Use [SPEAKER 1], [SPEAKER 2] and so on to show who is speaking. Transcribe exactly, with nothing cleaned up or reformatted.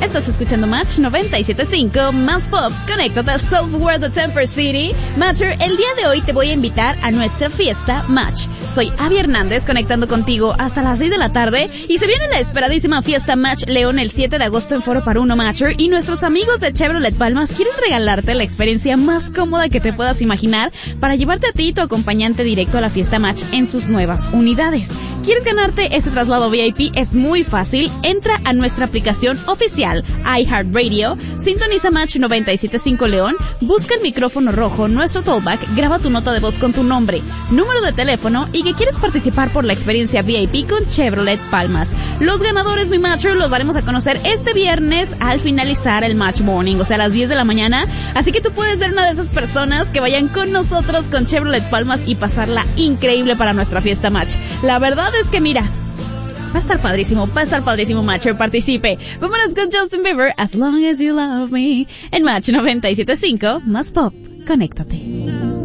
[SPEAKER 1] Estás escuchando Match noventa y siete punto cinco, más pop. Conéctate a Southward de Temper City. Matcher, el día de hoy te voy a invitar a nuestra fiesta Match. Soy Abby Hernández, conectando contigo hasta las seis de la tarde. Y se viene la esperadísima fiesta Match León el siete de agosto en Foro para Uno Matcher. Y nuestros amigos de Chevrolet Palmas quieren regalarte la experiencia más cómoda que te puedas imaginar para llevarte a ti y tu acompañante directo a la fiesta Match en sus nuevas unidades. ¿Quieres ganarte este traslado V I P? Es muy fácil. Entra a nuestra aplicación oficial iHeartRadio, sintoniza Match noventa y siete punto cinco León, busca el micrófono rojo, nuestro tollback, graba tu nota de voz con tu nombre, número de teléfono y que quieres participar por la experiencia V I P con Chevrolet Palmas. Los ganadores, mi Matcher, los daremos a conocer este viernes al finalizar el Match Morning, o sea, a las diez de la mañana. Así que tú puedes ser una de esas personas que vayan con nosotros con Chevrolet Palmas y pasarla increíble para nuestra fiesta Match. La verdad es que mira, va a estar padrísimo, va a estar padrísimo, Matcher, participe. Vámonos con Justin Bieber, As Long As You Love Me, en Match noventa y siete punto cinco, más pop, conéctate.